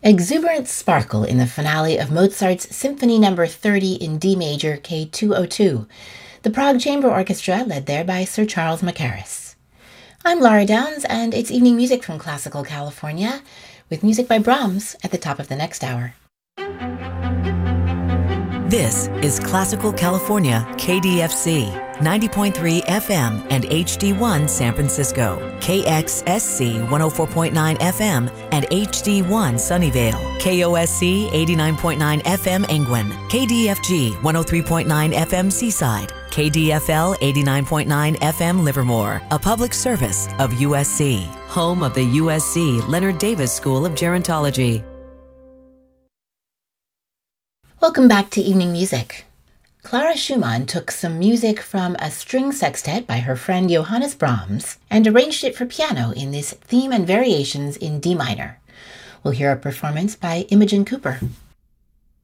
Exuberant sparkle in the finale of Mozart's Symphony No. 30 in D major K202, the Prague Chamber Orchestra led there by Sir Charles Mackerras. I'm Laura Downs, and it's evening music from Classical California, with music by Brahms at the top of the next hour. This is Classical California KDFC, 90.3 FM and HD1 San Francisco, KXSC 104.9 FM and HD1 Sunnyvale, KOSC 89.9 FM Angwin, KDFG 103.9 FM Seaside, KDFL 89.9 FM Livermore, a public service of USC, home of the USC Leonard Davis School of Gerontology. Welcome back to Evening Music. Clara Schumann took some music from a string sextet by her friend Johannes Brahms and arranged it for piano in this theme and variations in D minor. We'll hear a performance by Imogen Cooper.